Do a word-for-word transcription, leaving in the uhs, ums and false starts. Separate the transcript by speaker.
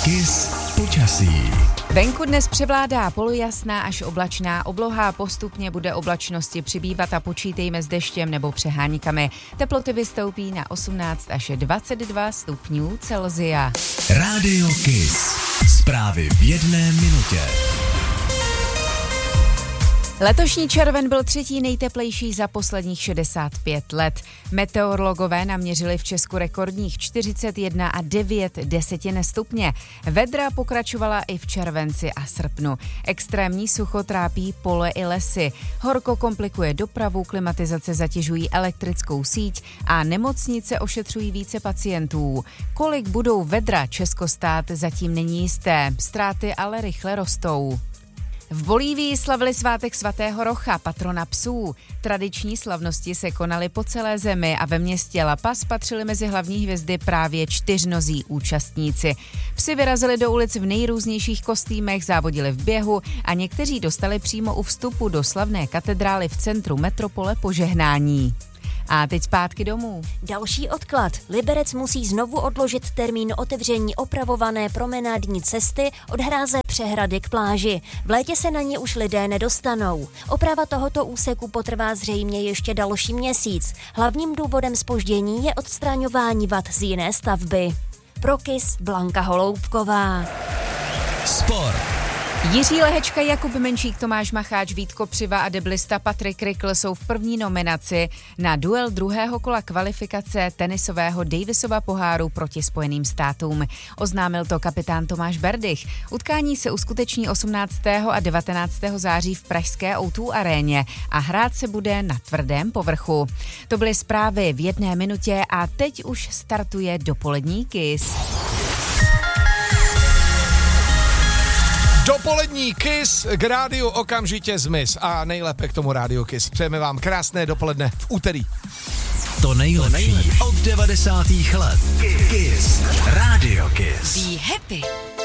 Speaker 1: Kiss počasí.
Speaker 2: Venku dnes převládá polojasná až oblačná obloha, postupně bude oblačnosti přibývat a počítejme s deštěm nebo přeháníkami. Teploty vystoupí na osmnáct až dvacet dva stupňů Celsia.
Speaker 1: Rádio Kiss. Zprávy v jedné minutě.
Speaker 2: Letošní červen byl třetí nejteplejší za posledních šedesát pět let. Meteorologové naměřili v Česku rekordních čtyřicet jedna a devět desetin stupně. Vedra pokračovala i v červenci a srpnu. Extrémní sucho trápí pole i lesy. Horko komplikuje dopravu, klimatizace zatěžují elektrickou síť a nemocnice ošetřují více pacientů. Kolik budou vedra Česko stát, zatím není jisté. Ztráty ale rychle rostou. V Bolívii slavili svátek svatého Rocha, patrona psů. Tradiční slavnosti se konaly po celé zemi a ve městě La Paz patřili mezi hlavní hvězdy právě čtyřnozí účastníci. Psi vyrazili do ulic v nejrůznějších kostýmech, závodili v běhu a někteří dostali přímo u vstupu do slavné katedrály v centru metropole požehnání. A teď zpátky domů.
Speaker 3: Další odklad. Liberec musí znovu odložit termín otevření opravované promenádní cesty od hráze přehrady k pláži. V létě se na ní už lidé nedostanou. Oprava tohoto úseku potrvá zřejmě ještě další měsíc. Hlavním důvodem zpoždění je odstraňování vad z jiné stavby. Pro Kiss Blanka Holoubková.
Speaker 1: Sport.
Speaker 2: Jiří Lehečka, Jakub Menšík, Tomáš Macháč, Vít Kopřiva a deblista Patrik Rikl jsou v první nominaci na duel druhého kola kvalifikace tenisového Davisova poháru proti Spojeným státům. Oznámil to kapitán Tomáš Berdych. Utkání se uskuteční osmnáctého a devatenáctého září v pražské ó dva aréně a hrát se bude na tvrdém povrchu. To byly zprávy v jedné minutě a teď už startuje dopolední Kiss.
Speaker 4: Dopolední Kiss k rádiu okamžitě zmiz a nejlépe k tomu rádiu Kiss. Přejeme vám krásné dopoledne v úterý.
Speaker 1: To nejlepší od devadesátých let. Kiss. Rádio Kiss.
Speaker 2: Be happy.